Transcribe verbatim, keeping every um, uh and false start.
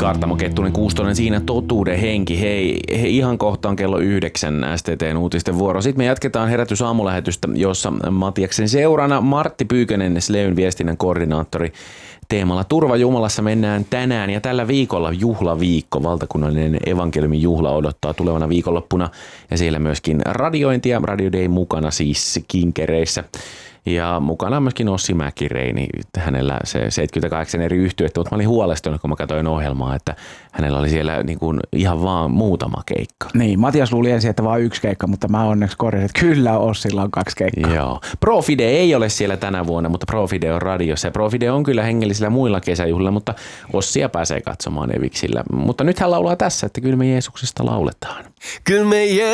Kaartamo Kettunen Kuustonen siinä totuuden henki. Hei, hei, ihan kohtaan kello yhdeksän S T T:n uutisten vuoro. Sitten me jatketaan Herätys aamulähetystä, jossa Matiaksen seurana Martti Pyykönen, Sleyn viestinnän koordinaattori, teemalla Turva Jumalassa mennään tänään ja tällä viikolla juhlaviikko. Valtakunnallinen evankeliumin juhla odottaa tulevana viikonloppuna ja siellä myöskin radiointia. Radio Day mukana siis kinkereissä. Ja mukana on myöskin Ossi Mäkireini. Hänellä se seitsemänkymmentäkahdeksan eri yhtyettä, mutta mä olin huolestunut, kun mä katsoin ohjelmaa, että hänellä oli siellä niin kuin ihan vaan muutama keikka. Niin, Matias luuli ensin, että vaan yksi keikka, mutta mä onneksi korjasin, että kyllä Ossilla on kaksi keikkaa. Joo. Profide ei ole siellä tänä vuonna, mutta Profide on radiossa. Ja Profide on kyllä hengellisillä muilla kesäjuhlilla, mutta Ossia pääsee katsomaan eviksillä. Mutta nyt hän laulaa tässä, että kyllä me Jeesuksesta lauletaan. Kyllä me